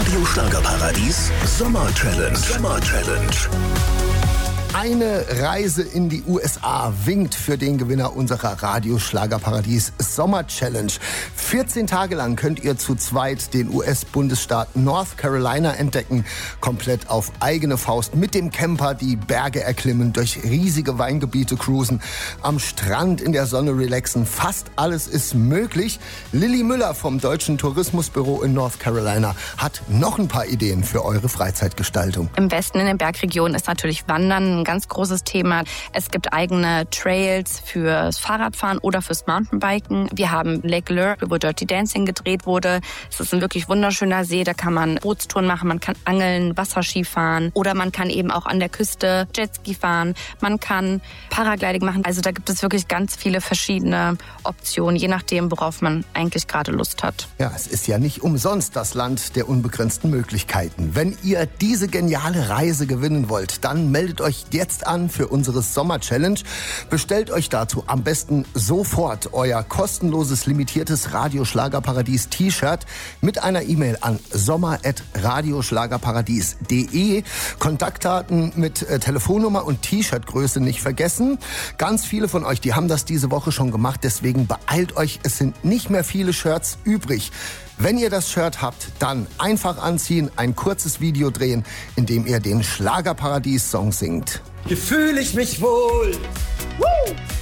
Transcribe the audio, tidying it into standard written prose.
Radio Schlagerparadies Sommer Challenge. Eine Reise in die USA winkt für den Gewinner unserer Radio Schlagerparadies Sommer Challenge. 14 Tage lang könnt ihr zu zweit den US-Bundesstaat North Carolina entdecken. Komplett auf eigene Faust mit dem Camper die Berge erklimmen, durch riesige Weingebiete cruisen, am Strand in der Sonne relaxen. Fast alles ist möglich. Lilly Müller vom Deutschen Tourismusbüro in North Carolina hat noch ein paar Ideen für eure Freizeitgestaltung. Im Westen in den Bergregionen ist natürlich Wandern ein ganz großes Thema. Es gibt eigene Trails fürs Fahrradfahren oder fürs Mountainbiken. Wir haben Lake Lure, wo Dirty Dancing gedreht wurde. Es ist ein wirklich wunderschöner See. Da kann man Bootstouren machen, man kann angeln, Wasserski fahren oder man kann eben auch an der Küste Jetski fahren. Man kann Paragliding machen. Also da gibt es wirklich ganz viele verschiedene Optionen, je nachdem, worauf man eigentlich gerade Lust hat. Ja, es ist ja nicht umsonst das Land der unbegrenzten Möglichkeiten. Wenn ihr diese geniale Reise gewinnen wollt, dann meldet euch jetzt an für unsere Sommer-Challenge. Bestellt euch dazu am besten sofort euer kostenloses, limitiertes Radio-Schlagerparadies-T-Shirt mit einer E-Mail an sommer@radioschlagerparadies.de. Kontaktdaten mit Telefonnummer und T-Shirt-Größe nicht vergessen. Ganz viele von euch, die haben das diese Woche schon gemacht, deswegen beeilt euch, es sind nicht mehr viele Shirts übrig. Wenn ihr das Shirt habt, dann einfach anziehen, ein kurzes Video drehen, in dem ihr den Schlagerparadies-Song singt. Hier fühle ich mich wohl. Woo!